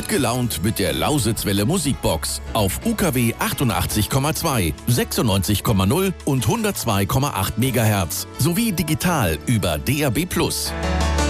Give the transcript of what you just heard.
Gut gelaunt mit der Lausitzwelle Musikbox auf UKW 88,2, 96,0 und 102,8 MHz sowie digital über DAB+.